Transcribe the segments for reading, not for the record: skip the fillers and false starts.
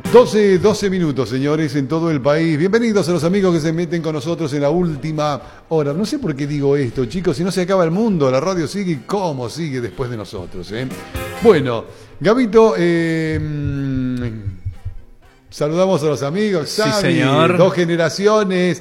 12 minutos, señores, en todo el país. Bienvenidos a los amigos que se meten con nosotros en la última hora. No sé por qué digo esto, chicos, si no se acaba el mundo, la radio sigue y cómo sigue después de nosotros, ¿eh? Bueno, Gabito, saludamos a los amigos. Sí, Xavi, señor. Dos generaciones.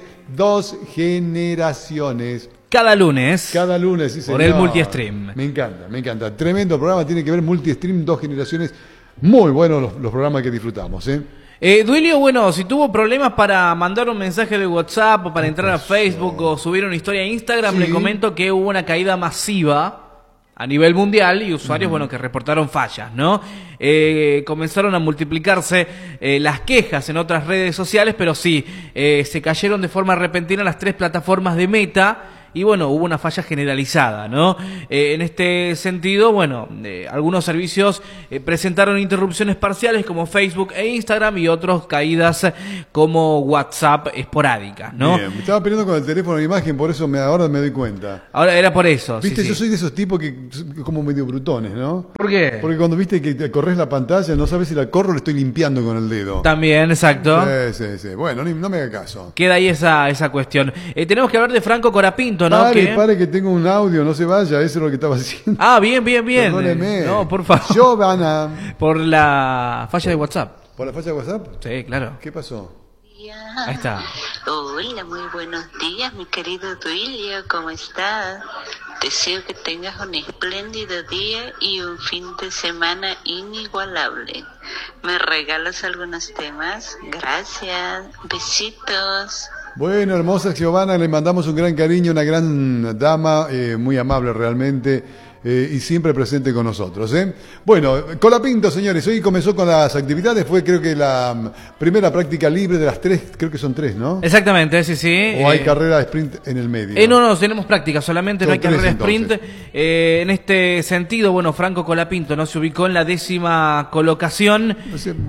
Cada lunes, Sí, señor. por el Multistream. Me encanta. Tremendo programa, tiene que ver Multistream, Dos generaciones. Muy buenos los programas que disfrutamos, ¿eh? Duilio, bueno, si tuvo problemas para mandar un mensaje de WhatsApp o para entrar a Facebook o subir una historia a Instagram, Sí. le comento que hubo una caída masiva a nivel mundial y usuarios, bueno, que reportaron fallas, ¿no? Comenzaron a multiplicarse las quejas en otras redes sociales, pero sí, se cayeron de forma repentina las 3 plataformas de Meta. Y bueno, hubo una falla generalizada, ¿no? En este sentido, bueno, algunos servicios presentaron interrupciones parciales como Facebook e Instagram y otros caídas como WhatsApp esporádicas, ¿no? Bien, me estaba peleando con el teléfono de imagen, por eso ahora me doy cuenta. Ahora era por eso. Viste, sí, yo sí. soy de esos tipos que como medio brutones, ¿no? ¿Por qué? Porque cuando viste que te corres la pantalla, no sabes si la corro o la estoy limpiando con el dedo. También, exacto. Sí. Bueno, no me haga caso. Queda ahí esa cuestión. Tenemos que hablar de Franco Corapinto, ¿no? Pare que tengo un audio, no se vaya, eso es lo que estaba haciendo. Ah, bien. Perdóneme. No, por favor. Giovanna. Por la falla de WhatsApp. ¿Por la falla de WhatsApp? Sí, claro. ¿Qué pasó? Ahí está. Hola, muy buenos días, mi querido Duilio, ¿cómo estás? Deseo que tengas un espléndido día y un fin de semana inigualable. ¿Me regalas algunos temas? Gracias, besitos. Bueno, hermosa Giovanna, le mandamos un gran cariño, una gran dama, muy amable realmente, y siempre presente con nosotros, ¿eh? Bueno, Colapinto, señores, hoy comenzó con las actividades, fue creo que la primera práctica libre de las 3, creo que son 3, ¿no? Exactamente, sí. ¿O hay carrera de sprint en el medio? No, tenemos práctica, solamente Son no hay carrera de 3, sprint. En este sentido, bueno, Franco Colapinto no se ubicó en la 10ª colocación. No sé,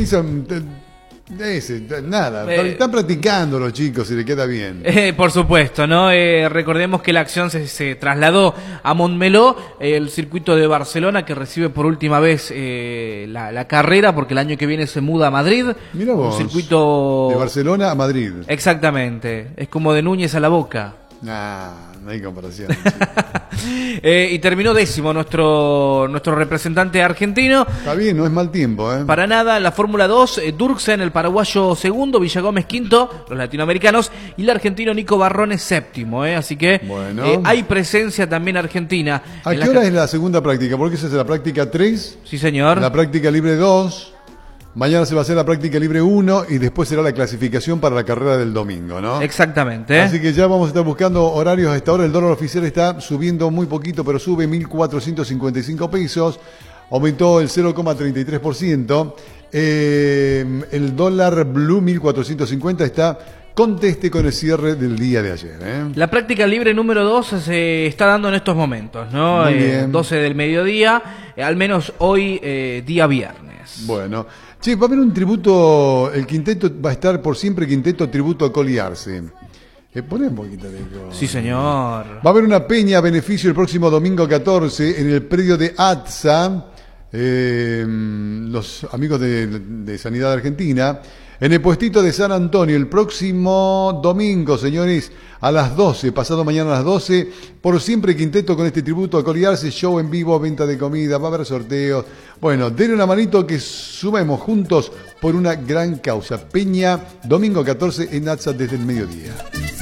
nada, están practicando los chicos y le queda bien. Por supuesto, ¿no? Recordemos que la acción se trasladó a Montmeló, el circuito de Barcelona, que recibe por última vez la carrera, porque el año que viene se muda a Madrid. Mirá vos, un circuito de Barcelona a Madrid. Exactamente, es como de Núñez a La Boca. Nah, no hay comparación. Y terminó 10º nuestro representante argentino. Está bien, no es mal tiempo, ¿eh? Para nada, la Fórmula 2, Durksen, el paraguayo segundo, Villagómez quinto, los latinoamericanos, y el argentino Nico Barrone séptimo, así que bueno, hay presencia también argentina. ¿A qué hora es la segunda práctica? Porque esa es la práctica 3, Sí, señor. la práctica libre 2, mañana se va a hacer la práctica libre 1 y después será la clasificación para la carrera del domingo, ¿no? Exactamente. Así que ya vamos a estar buscando horarios a esta hora. El dólar oficial está subiendo muy poquito, pero sube 1.455 pesos. Aumentó el 0,33%. El dólar blue 1.450 está conteste con el cierre del día de ayer, ¿eh? La práctica libre número 2 se está dando en estos momentos, ¿no? Muy bien. 12 del mediodía, al menos hoy, día viernes. Bueno, che, va a haber un tributo, el quinteto va a estar por siempre, quinteto tributo a Coliarse. Poné un poquito de eco. Sí, señor. Va a haber una peña a beneficio el próximo domingo 14 en el predio de ATSA, los amigos de Sanidad Argentina, en el puestito de San Antonio, el próximo domingo, señores, a las 12, pasado mañana a las 12, por siempre quinteto con este tributo a Coliarse, show en vivo, venta de comida, va a haber sorteos. Bueno, denle una manito que sumemos juntos por una gran causa. Peña, domingo 14 en ATSA desde el mediodía.